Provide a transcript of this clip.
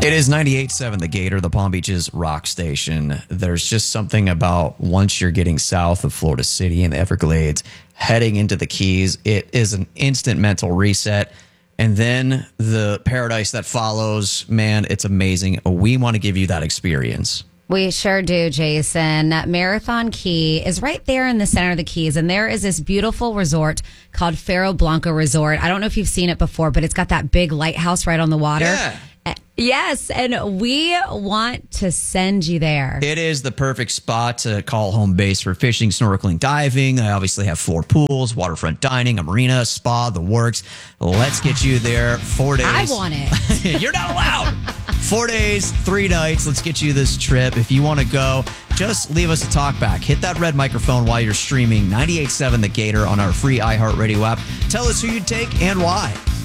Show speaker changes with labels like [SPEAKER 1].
[SPEAKER 1] It is 98.7 The Gator, the Palm Beach's rock station. There's just something about once you're getting south of Florida City and the Everglades, heading into the Keys, it is an instant mental reset. And then the paradise that follows, man, it's amazing. We want to give you that experience.
[SPEAKER 2] We sure do, Jason. Marathon Key is right there in the center of the Keys, and there is this beautiful resort called Faro Blanco Resort. I don't know if you've seen it before, but it's got that big lighthouse right on the water.
[SPEAKER 1] Yeah.
[SPEAKER 2] Yes, and we want to send you there.
[SPEAKER 1] It is the perfect spot to call home base for fishing, snorkeling, diving. I obviously have 4 pools, waterfront dining, a marina, a spa, the works. Let's get you there. 4 days.
[SPEAKER 2] I want it.
[SPEAKER 1] You're not allowed. 4 days, 3 nights. Let's get you this trip. If you want to go, just leave us a talk back. Hit that red microphone while you're streaming 98.7 The Gator on our free iHeartRadio app. Tell us who you'd take and why.